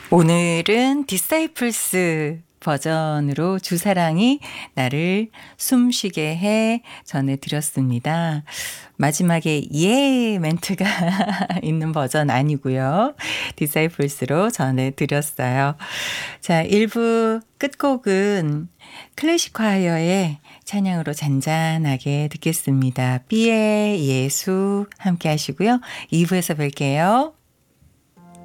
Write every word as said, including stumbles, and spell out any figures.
오늘은 디사이플스 버전으로 주사랑이 나를 숨쉬게 해 전해드렸습니다. 마지막에 예 멘트가 있는 버전 아니고요. 디사이플스로 전해드렸어요. 자, 일 부 끝곡은 클래식 콰이어의 찬양으로 잔잔하게 듣겠습니다. 삐의 예수 함께 하시고요. 이 부에서 뵐게요.